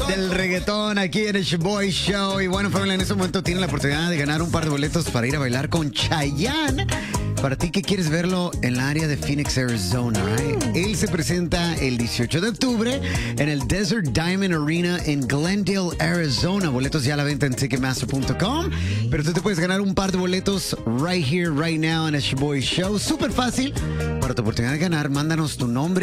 del reggaetón aquí en el Boy Show. Y bueno, familia, en este momento tienen la oportunidad de ganar un par de boletos para ir a bailar con Chayanne. Para ti que quieres verlo en la área de Phoenix, Arizona, right? Él se presenta el 18 de octubre en el Desert Diamond Arena en Glendale, Arizona. Boletos ya a la venta en Ticketmaster.com. Pero tú te puedes ganar un par de boletos right here, right now en el Boy Show. Súper fácil. Para tu oportunidad de ganar, mándanos tu nombre